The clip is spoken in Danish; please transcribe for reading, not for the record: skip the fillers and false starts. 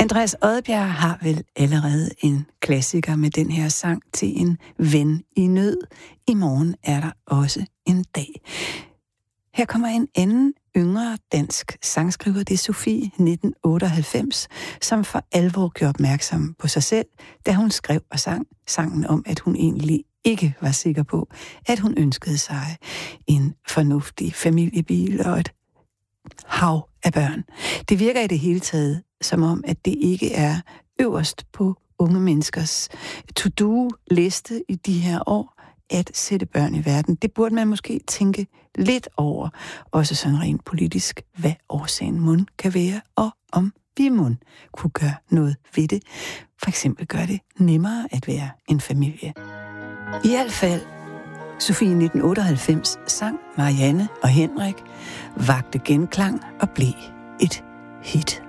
Andreas Odbjerg har vel allerede en klassiker med den her sang til en ven i nød. I morgen er der også en dag. Her kommer en anden yngre dansk sangskriver, det er Sofie 1998, som for alvor gjorde opmærksom på sig selv, da hun skrev og sang sangen om, at hun egentlig ikke var sikker på, at hun ønskede sig en fornuftig familiebil og et hav af børn. Det virker i det hele taget som om, at det ikke er øverst på unge menneskers to-do-liste i de her år, at sætte børn i verden. Det burde man måske tænke lidt over, også sådan rent politisk, hvad årsagen mund kan være, og om vi mund kunne gøre noget ved det. For eksempel gør det nemmere at være en familie. I hvert fald, Sofie 1998 sang Marianne og Henrik, vagte genklang og blev et hit.